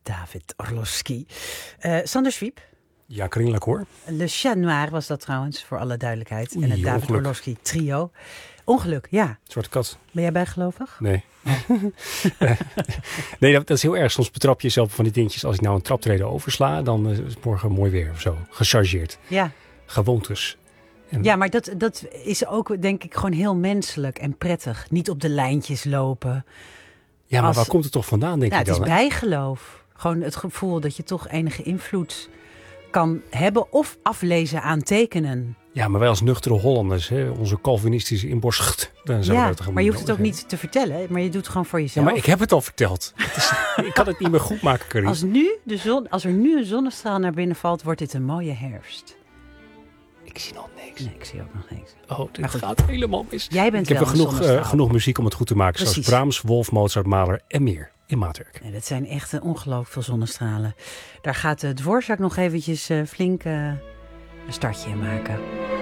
David Orlowski. Sander Swiep. Ja, kringelijk hoor. Le Chat Noir was dat trouwens, voor alle duidelijkheid. Oei, en het David ongeluk. Orlowski trio. Ongeluk, ja. Zwarte kat. Ben jij bijgelovig? Nee. Nee, dat is heel erg. Soms betrap je jezelf van die dingetjes. Als ik nou een traptreden oversla, dan is het morgen mooi weer of zo. Gechargeerd. Ja. Gewoontes. En Ja, maar dat is ook denk ik gewoon heel menselijk en prettig. Niet op de lijntjes lopen. ja, maar als- waar komt het toch vandaan, denk Nou, je het is dan? Hè? bijgeloof. Gewoon het gevoel dat je toch enige invloed kan hebben of aflezen aan tekenen. Ja, maar wij als nuchtere Hollanders, hè, onze Calvinistische inborst, dan zijn we Ja, dat toch maar je hoeft het ook nodig, hè? niet te vertellen. Maar je doet het gewoon voor Ja, jezelf. maar ik heb het al verteld. Ik kan het niet meer goed maken, Karin. Als er nu een zonnestraal naar binnen valt, wordt dit een mooie herfst. Ik zie nog niks. Nee, ik zie ook nog niks. Oh, dit Maar goed. gaat helemaal mis. Jij bent Ik heb wel er een zonnestraal. genoeg muziek om het goed te maken. Zoals Precies. Brahms, Wolf, Mozart, Mahler en meer in maatwerk. Nee, dat zijn echt ongelooflijk veel zonnestralen. Daar gaat Dvorak nog eventjes flink een startje in maken.